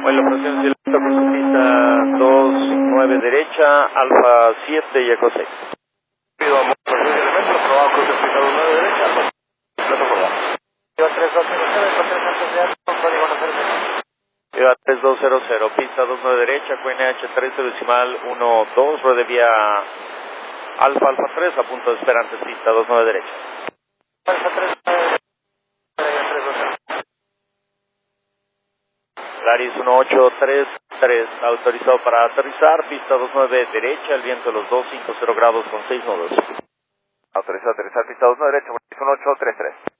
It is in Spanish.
Bueno, la operación Silvestre por su pista 29 derecha, Alfa 7 y Eco 6. Pido a motor de elementos, probado con su pista 29 derecha, plato por abajo. Iba 3200, con 3 antes de alto, código referencia. Iba 3200, pista 29 derecha, QNH 13 decimal 12, rueda vía Alfa 3, a punto de espera antes pista 29 derecha. Alfa 3, Laris 1833, autorizado para aterrizar, pista 29 derecha, el viento de los 250 grados con 6 nudos. Autorizado a aterrizar pista 29 derecha, 1833.